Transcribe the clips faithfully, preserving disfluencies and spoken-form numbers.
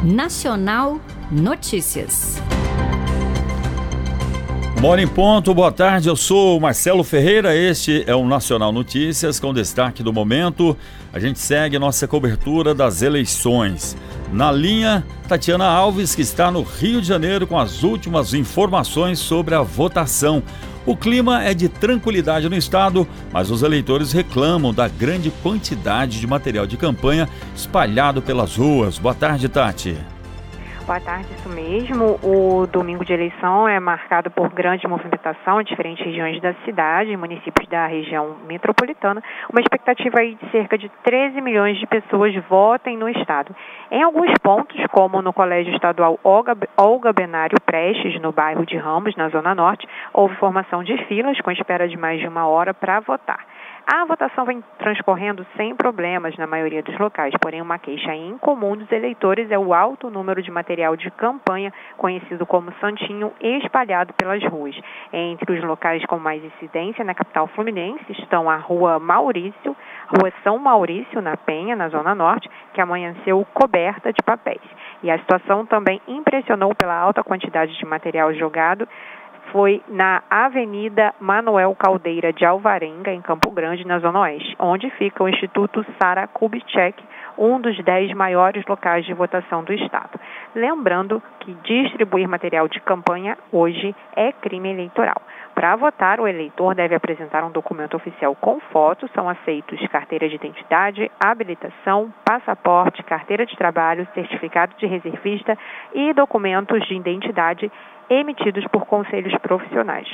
Nacional Notícias. Bora em ponto, boa tarde, eu sou o Marcelo Ferreira, este é o Nacional Notícias com destaque do momento. A gente segue nossa cobertura das eleições. Na linha, Tatiana Alves, que está no Rio de Janeiro com as últimas informações sobre a votação. O clima é de tranquilidade no estado, mas os eleitores reclamam da grande quantidade de material de campanha espalhado pelas ruas. Boa tarde, Tati. Boa tarde, isso mesmo. O domingo de eleição é marcado por grande movimentação em diferentes regiões da cidade, em municípios da região metropolitana. Uma expectativa aí de cerca de treze milhões de pessoas votem no estado. Em alguns pontos, como no Colégio Estadual Olga, Olga Benário Prestes, no bairro de Ramos, na Zona Norte, houve formação de filas com espera de mais de uma hora para votar. A votação vem transcorrendo sem problemas na maioria dos locais, porém uma queixa incomum dos eleitores é o alto número de material de campanha, conhecido como santinho, espalhado pelas ruas. Entre os locais com mais incidência na capital fluminense estão a Rua Maurício, Rua São Maurício, na Penha, na Zona Norte, que amanheceu coberta de papéis. E a situação também impressionou pela alta quantidade de material jogado, foi na Avenida Manuel Caldeira de Alvarenga, em Campo Grande, na Zona Oeste, onde fica o Instituto Sara Kubitschek, um dos dez maiores locais de votação do estado. Lembrando que distribuir material de campanha hoje é crime eleitoral. Para votar, o eleitor deve apresentar um documento oficial com foto, são aceitos carteira de identidade, habilitação, passaporte, carteira de trabalho, certificado de reservista e documentos de identidade emitidos por conselhos profissionais.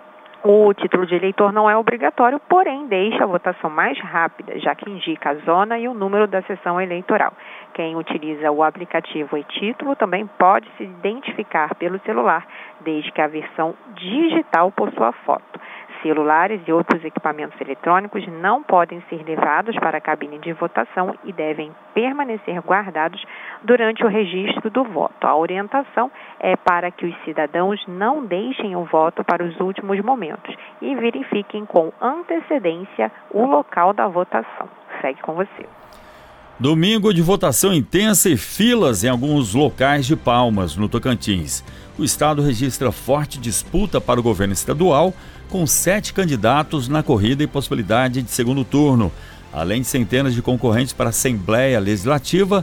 O título de eleitor não é obrigatório, porém deixa a votação mais rápida, já que indica a zona e o número da sessão eleitoral. Quem utiliza o aplicativo e-título também pode se identificar pelo celular, desde que a versão digital possua foto. Celulares e outros equipamentos eletrônicos não podem ser levados para a cabine de votação e devem permanecer guardados durante o registro do voto. A orientação é para que os cidadãos não deixem o voto para os últimos momentos e verifiquem com antecedência o local da votação. Segue com você. Domingo de votação intensa e filas em alguns locais de Palmas, no Tocantins. O estado registra forte disputa para o governo estadual, com sete candidatos na corrida e possibilidade de segundo turno. Além de centenas de concorrentes para a Assembleia Legislativa,